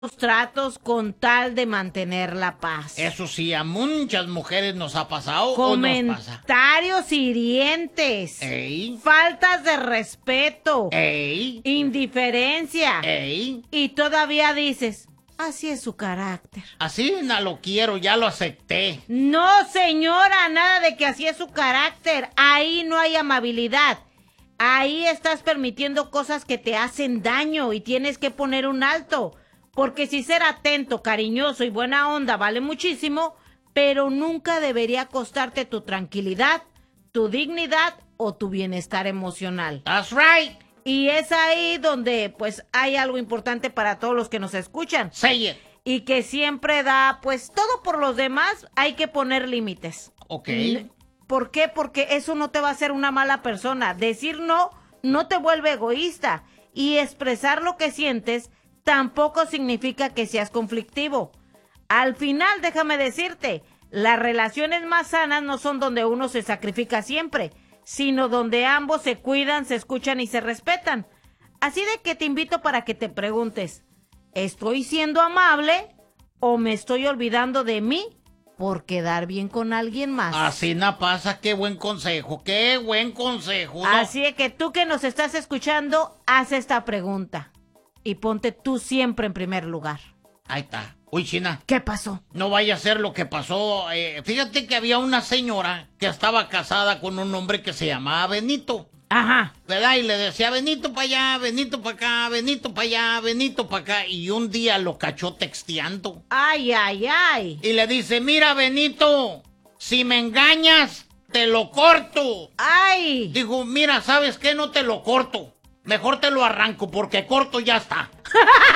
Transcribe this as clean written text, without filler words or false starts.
tratos con tal de mantener la paz. Eso sí, a muchas mujeres nos ha pasado o nos pasa. Comentarios hirientes. Ey. Faltas de respeto. Ey. Indiferencia. Ey. Y todavía dices, así es su carácter. Así no lo quiero, ya lo acepté. No, señora, nada de que así es su carácter. Ahí no hay amabilidad. Ahí estás permitiendo cosas que te hacen daño y tienes que poner un alto. Porque si ser atento, cariñoso y buena onda vale muchísimo, pero nunca debería costarte tu tranquilidad, tu dignidad o tu bienestar emocional. That's right. Y es ahí donde pues hay algo importante para todos los que nos escuchan. Say it. Y que siempre da pues todo por los demás, hay que poner límites. Ok. ¿Por qué? Porque eso no te va a hacer una mala persona. Decir no te vuelve egoísta. Y expresar lo que sientes tampoco significa que seas conflictivo. Al final, déjame decirte, las relaciones más sanas no son donde uno se sacrifica siempre, sino donde ambos se cuidan, se escuchan y se respetan. Así de que te invito para que te preguntes, ¿estoy siendo amable o me estoy olvidando de mí por quedar bien con alguien más? Así no pasa, qué buen consejo, ¿no? Así es que tú que nos estás escuchando, haz esta pregunta y ponte tú siempre en primer lugar. Ahí está. Uy, China. ¿Qué pasó? No vaya a ser lo que pasó. Fíjate que había una señora que estaba casada con un hombre que se llamaba Benito. Ajá. ¿Verdad? Y le decía, Benito para allá, Benito para acá, Benito para allá, Benito para acá. Y un día lo cachó texteando. Ay, ay, ay. Y le dice, mira, Benito, si me engañas, te lo corto. Ay. Dijo, mira, ¿sabes qué? No te lo corto. Mejor te lo arranco porque corto ya está.